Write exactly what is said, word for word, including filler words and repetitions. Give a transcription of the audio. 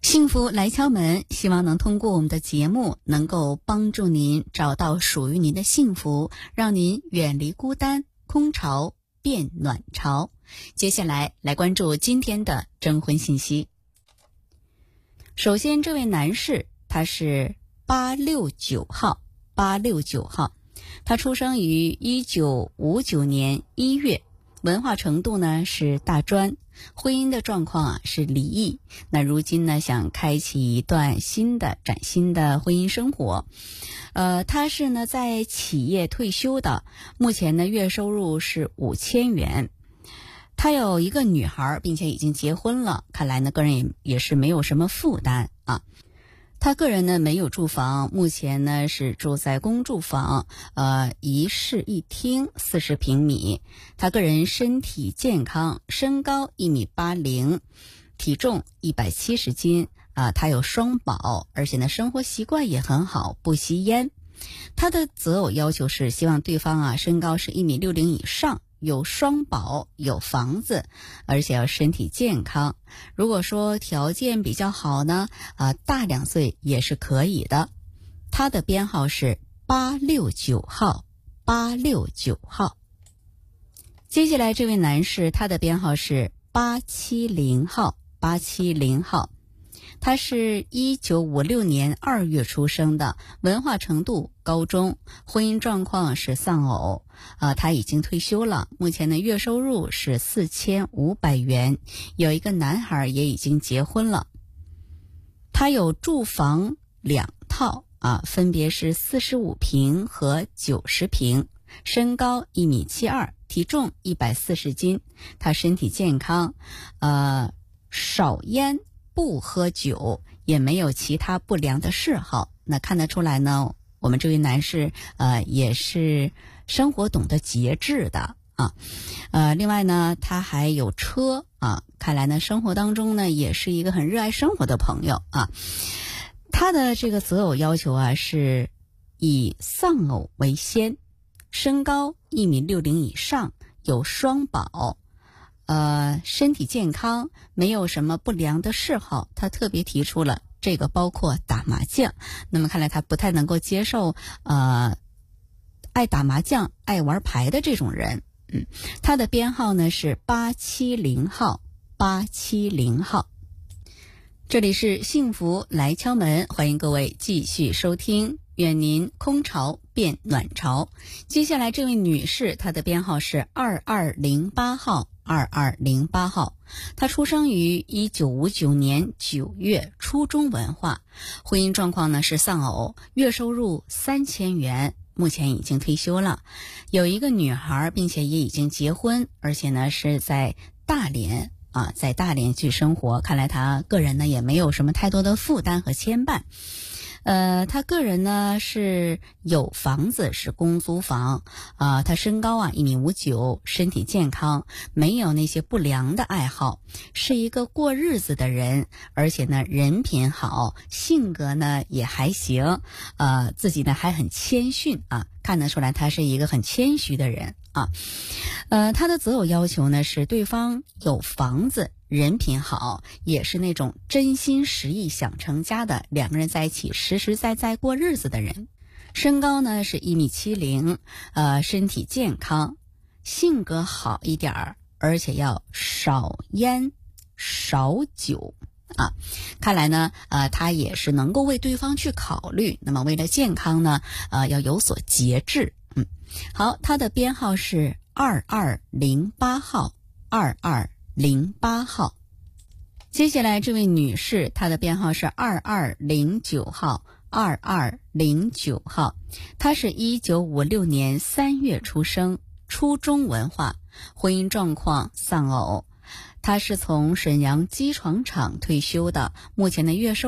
幸福来敲门，希望能通过我们的节目能够帮助您找到属于您的幸福，让您远离孤单，空巢变暖巢。接下来来关注今天的征婚信息。首先这位男士他是八六九号八六九号，他出生于一九五九年一月，文化程度呢是大专，婚姻的状况啊是离异，那如今呢想开启一段新的崭新的婚姻生活。呃，他是呢在企业退休的，目前呢月收入是五千元。他有一个女孩，并且已经结婚了，看来呢个人也也是没有什么负担啊。他个人呢没有住房，目前呢是住在公住房，呃，一室一厅，四十平米。他个人身体健康，身高一米八零，体重一百七十斤啊、呃。他有双保，而且呢生活习惯也很好，不吸烟。他的择偶要求是希望对方啊身高是一米六零以上，有双保，有房子，而且要身体健康。如果说条件比较好呢，啊、呃，大两岁也是可以的。他的编号是八六九号八六九号。接下来这位男士，他的编号是八七零号八七零号。他是一九五六年二月出生的，文化程度高中，婚姻状况是丧偶，啊、呃，他已经退休了，目前的月收入是四千五百元，有一个男孩也已经结婚了。他有住房两套啊，分别是四十五平和九十平，身高一米七二，体重一百四十斤，他身体健康，呃，少烟。不喝酒，也没有其他不良的嗜好。那看得出来呢，我们这位男士呃也是生活懂得节制的啊。呃，另外呢，他还有车啊，看来呢生活当中呢也是一个很热爱生活的朋友啊。他的这个择偶要求啊是以丧偶为先，身高一米六零以上，有双保。呃，身体健康，没有什么不良的嗜好，他特别提出了这个包括打麻将。那么看来他不太能够接受呃爱打麻将、爱玩牌的这种人。嗯，他的编号呢是八七零号八七零号。这里是幸福来敲门，欢迎各位继续收听。愿您空巢变暖巢。接下来这位女士，她的编号是二二零八号二二零八号。她出生于一九五九年九月，初中文化，婚姻状况呢是丧偶，月收入三千元，目前已经退休了，有一个女孩，并且也已经结婚，而且呢是在大连啊，在大连去生活。看来她个人呢也没有什么太多的负担和牵绊。呃，他个人呢是有房子，是公租房啊、呃。他身高啊一米五九，身体健康，没有那些不良的爱好，是一个过日子的人，而且呢人品好，性格呢也还行，呃，自己呢还很谦逊啊，看得出来他是一个很谦虚的人啊。呃，他的择偶要求呢是对方有房子，人品好，也是那种真心实意想成家的，两个人在一起实实在在过日子的人。身高呢是一米七零，呃，身体健康，性格好一点儿，而且要少烟少酒啊。看来呢，呃，他也是能够为对方去考虑。那么为了健康呢，呃，要有所节制。嗯，好，他的编号是二二零八号二二零八号。接下来这位女士，她的编号是二二零九号二二零九号。她是一九五六年三月出生，初中文化，婚姻状况丧偶。她是从沈阳机床厂退休的，目前的月收